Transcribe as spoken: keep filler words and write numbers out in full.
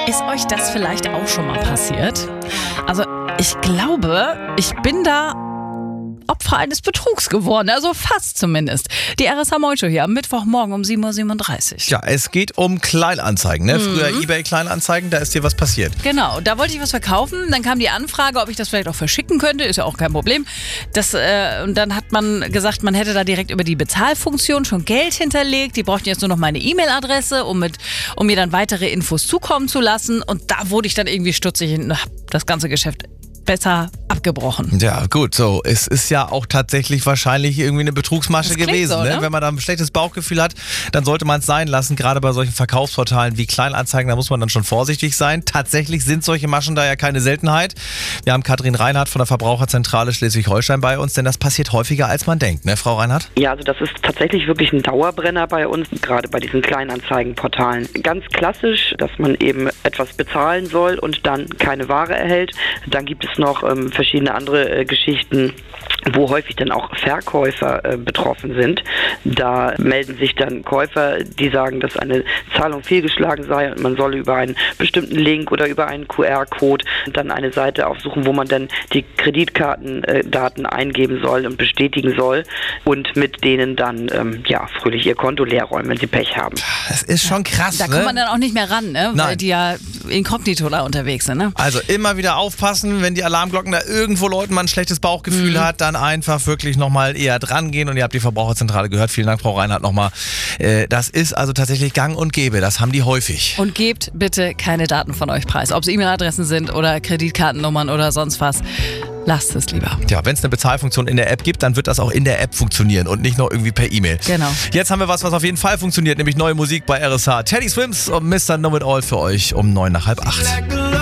Ist euch das vielleicht auch schon mal passiert? Also ich glaube, ich bin da Opfer eines Betrugs geworden, also fast zumindest. Die R S H-Moin-Show hier am Mittwochmorgen um sieben Uhr siebenunddreißig. Ja, es geht um Kleinanzeigen, ne? Mhm. Früher eBay-Kleinanzeigen, da ist dir was passiert. Genau, da wollte ich was verkaufen, dann kam die Anfrage, ob ich das vielleicht auch verschicken könnte, ist ja auch kein Problem. Das, äh, und dann hat man gesagt, man hätte da direkt über die Bezahlfunktion schon Geld hinterlegt, die brauchten jetzt nur noch meine E-Mail-Adresse, um, mit, um mir dann weitere Infos zukommen zu lassen, und da wurde ich dann irgendwie stutzig und hab das ganze Geschäft besser abgebrochen. Ja, gut, so. Es ist ja auch tatsächlich wahrscheinlich irgendwie eine Betrugsmasche gewesen. So, ne? ne? Wenn man da ein schlechtes Bauchgefühl hat, dann sollte man es sein lassen. Gerade bei solchen Verkaufsportalen wie Kleinanzeigen, da muss man dann schon vorsichtig sein. Tatsächlich sind solche Maschen da ja keine Seltenheit. Wir haben Katrin Reinhardt von der Verbraucherzentrale Schleswig-Holstein bei uns, denn das passiert häufiger, als man denkt, ne, Frau Reinhardt? Ja, also das ist tatsächlich wirklich ein Dauerbrenner bei uns, gerade bei diesen Kleinanzeigenportalen. Ganz klassisch, dass man eben etwas bezahlen soll und dann keine Ware erhält. Dann gibt es noch ähm, verschiedene andere äh, Geschichten, wo häufig dann auch Verkäufer äh, betroffen sind. Da melden sich dann Käufer, die sagen, dass eine Zahlung fehlgeschlagen sei und man solle über einen bestimmten Link oder über einen Q R-Code dann eine Seite aufsuchen, wo man dann die Kreditkartendaten äh, eingeben soll und bestätigen soll und mit denen dann ähm, ja fröhlich ihr Konto leer räumen, wenn sie Pech haben. Das ist schon krass, Da ne? kommt man dann auch nicht mehr ran, ne? Weil Nein. die ja inkognito da unterwegs sind. Ne? Also immer wieder aufpassen, wenn die Alarmglocken da irgendwo läuten, man ein schlechtes Bauchgefühl Mhm. hat, dann einfach wirklich nochmal eher dran gehen. Und ihr habt die Verbraucherzentrale gehört. Vielen Dank, Frau Reinhardt, nochmal. Äh, das ist also tatsächlich gang und gäbe. Das haben die häufig. Und gebt bitte keine Daten von euch preis. Ob es E-Mail-Adressen sind oder Kreditkartennummern oder sonst was. Lasst es lieber. Ja, wenn es eine Bezahlfunktion in der App gibt, dann wird das auch in der App funktionieren und nicht nur irgendwie per E-Mail. Genau. Jetzt haben wir was, was auf jeden Fall funktioniert, nämlich neue Musik bei R S H. Teddy Swims und Mister Know It All für euch um neun nach halb acht.